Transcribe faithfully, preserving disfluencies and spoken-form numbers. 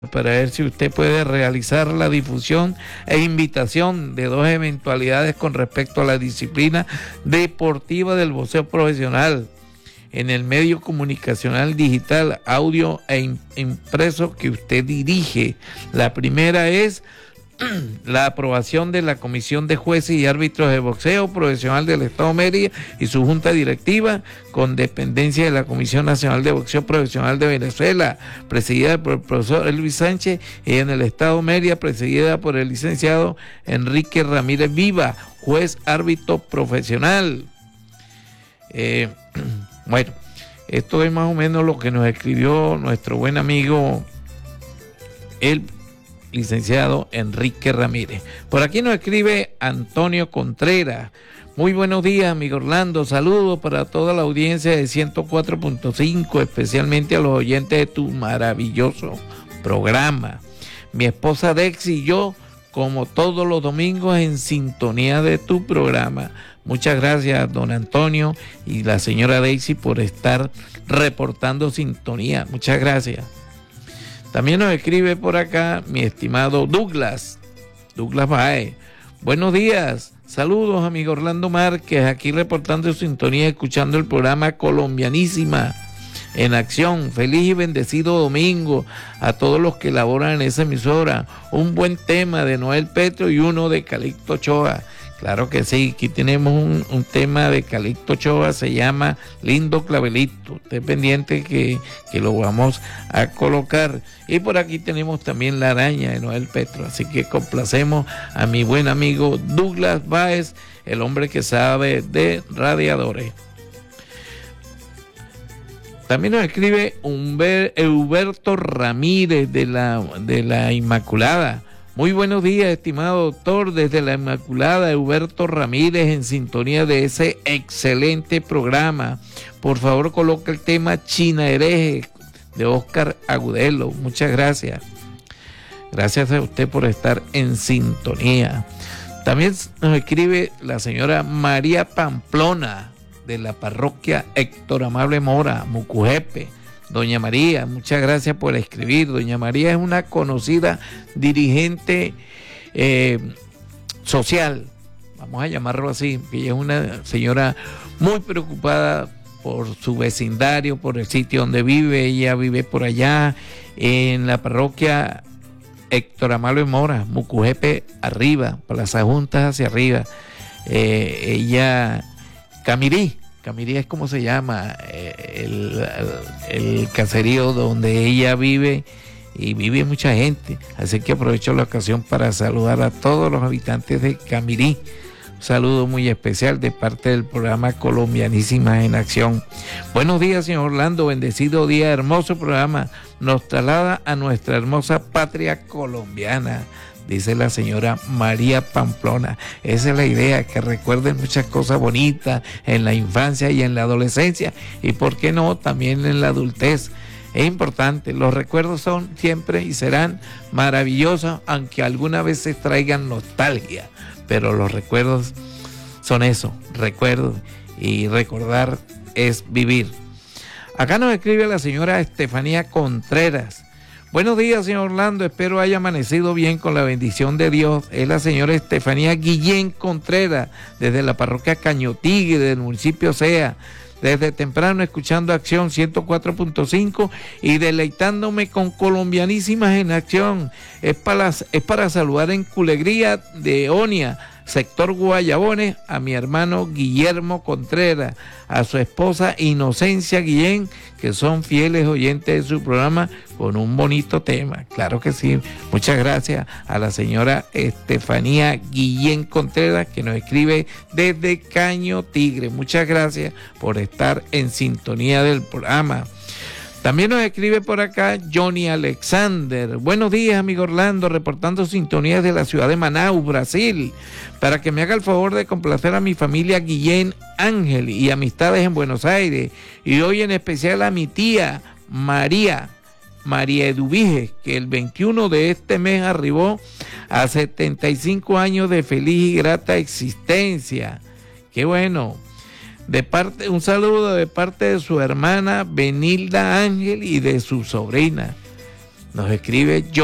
para ver si usted puede realizar la difusión e invitación de dos eventualidades con respecto a la disciplina deportiva del boxeo profesional en el medio comunicacional digital, audio e impreso que usted dirige. La primera es la aprobación de la Comisión de Jueces y Árbitros de Boxeo Profesional del Estado Mérida y su Junta Directiva, con dependencia de la Comisión Nacional de Boxeo Profesional de Venezuela, presidida por el profesor Elvis Sánchez, y en el Estado Mérida, presidida por el licenciado Enrique Ramírez Viva, juez árbitro profesional. Eh, bueno, esto es más o menos lo que nos escribió nuestro buen amigo el licenciado Enrique Ramírez. Por aquí nos escribe Antonio Contreras. Muy buenos días, amigo Orlando. Saludos para toda la audiencia de ciento cuatro punto cinco, especialmente a los oyentes de tu maravilloso programa. Mi esposa Dexy y yo, como todos los domingos, en sintonía de tu programa. Muchas gracias, don Antonio y la señora Daisy, por estar reportando sintonía. Muchas gracias. También nos escribe por acá mi estimado Douglas, Douglas Baez. Buenos días, saludos, amigo Orlando Márquez, aquí reportando sintonía, escuchando el programa Colombianísima en acción. Feliz y bendecido domingo a todos los que laboran en esa emisora. Un buen tema de Noel Petro y uno de Calixto Ochoa. Claro que sí, aquí tenemos un, un tema de Calixto Ochoa, se llama Lindo Clavelito. Esté pendiente que, que lo vamos a colocar. Y por aquí tenemos también La Araña de Noel Petro. Así que complacemos a mi buen amigo Douglas Báez, el hombre que sabe de radiadores. También nos escribe Humber, Euberto Ramírez de la, de la Inmaculada. Muy buenos días, estimado doctor, desde la Inmaculada, Euberto Ramírez, en sintonía de ese excelente programa. Por favor, coloca el tema China Hereje de Oscar Agudelo. Muchas gracias. Gracias a usted por estar en sintonía. También nos escribe la señora María Pamplona, de la parroquia Héctor Amable Mora, Mucujepe. Doña María, muchas gracias por escribir. Doña María es una conocida dirigente eh, social, vamos a llamarlo así. Ella es una señora muy preocupada por su vecindario, por el sitio donde vive. Ella vive por allá en la parroquia Héctor Amable Mora, Mucujepe arriba, Plaza Juntas hacia arriba. Eh, ella, Camirí. Camirí es como se llama el, el, el caserío donde ella vive, y vive mucha gente, así que aprovecho la ocasión para saludar a todos los habitantes de Camirí. Un saludo muy especial de parte del programa Colombianísimas en Acción. Buenos días, señor Orlando, bendecido día, hermoso programa, nos traslada a nuestra hermosa patria colombiana, dice la señora María Pamplona. Esa es la idea, que recuerden muchas cosas bonitas en la infancia y en la adolescencia, y por qué no, también en la adultez. Es importante, los recuerdos son siempre y serán maravillosos, aunque algunas veces traigan nostalgia, pero los recuerdos son eso, recuerdos, y recordar es vivir. Acá nos escribe la señora Estefanía Contreras. Buenos días, señor Orlando, espero haya amanecido bien con la bendición de Dios. Es la señora Estefanía Guillén Contreras, desde la parroquia Cañotigre del municipio Sea, desde temprano escuchando Acción ciento cuatro punto cinco y deleitándome con Colombianísimas en Acción. Es para, es para saludar en Culegría de Onia, sector Guayabones, a mi hermano Guillermo Contreras, a su esposa Inocencia Guillén, que son fieles oyentes de su programa, con un bonito tema. Claro que sí. Muchas gracias a la señora Estefanía Guillén Contreras, que nos escribe desde Caño Tigre. Muchas gracias por estar en sintonía del programa. También nos escribe por acá Johnny Alexander. Buenos días, amigo Orlando, reportando sintonías de la ciudad de Manaus, Brasil, para que me haga el favor de complacer a mi familia Guillén Ángel y amistades en Buenos Aires, y hoy en especial a mi tía María, María Eduvige, que el veintiuno de este mes arribó a setenta y cinco años de feliz y grata existencia. Qué bueno. De parte, un saludo de parte de su hermana Benilda Ángel y de su sobrina. Nos escribe